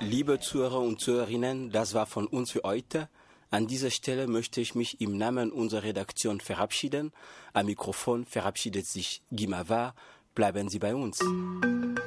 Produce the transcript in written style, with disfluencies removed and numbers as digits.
Liebe Zuhörer und Zuhörerinnen, das war von uns für heute. An dieser Stelle möchte ich mich im Namen unserer Redaktion verabschieden. Am Mikrofon verabschiedet sich Guy Mavard. Bleiben Sie bei uns.